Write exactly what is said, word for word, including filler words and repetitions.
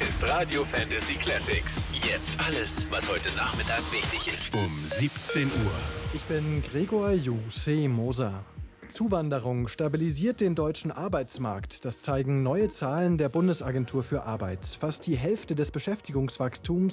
ist Radio Fantasy Classics. Jetzt alles, was heute Nachmittag wichtig ist. Um siebzehn Uhr. Ich bin Gregor Juse Moser. Zuwanderung stabilisiert den deutschen Arbeitsmarkt. Das zeigen neue Zahlen der Bundesagentur für Arbeit. Fast die Hälfte des Beschäftigungswachstums